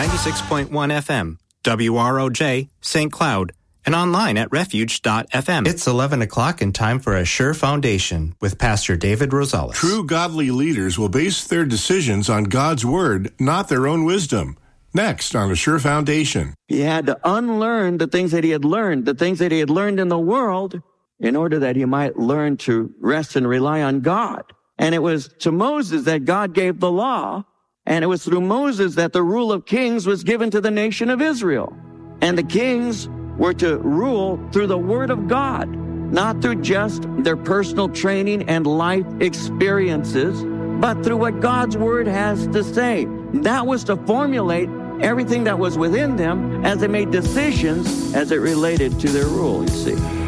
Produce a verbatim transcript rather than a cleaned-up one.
ninety-six point one F M, W R O J, Saint Cloud, and online at refuge dot f m. It's eleven o'clock and time for A Sure Foundation with Pastor David Rosales. True godly leaders will base their decisions on God's Word, not their own wisdom. Next on A Sure Foundation. He had to unlearn the things that he had learned, the things that he had learned in the world, in order that he might learn to rest and rely on God. And it was to Moses that God gave the law, and it was through Moses that the rule of kings was given to the nation of Israel. And the kings were to rule through the Word of God, not through just their personal training and life experiences, but through what God's Word has to say. That was to formulate everything that was within them as they made decisions as it related to their rule, you see.